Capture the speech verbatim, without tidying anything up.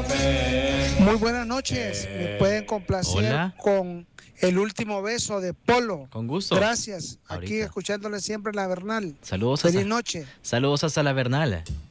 Muy buenas noches. Me pueden complacer Hola. con El último beso de Polo. Con gusto. Gracias. Aquí Ahorita. escuchándole siempre la Bernal. Saludos Feliz hasta, noche. saludos hasta la Bernal.